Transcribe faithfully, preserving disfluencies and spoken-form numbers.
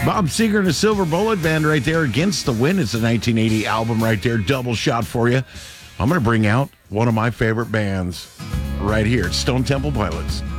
Bob Seger and the Silver Bullet Band right there. Against the Wind. It's a nineteen eighty album right there. Double shot for you. I'm going to bring out one of my favorite bands right here. It's Stone Temple Pilots.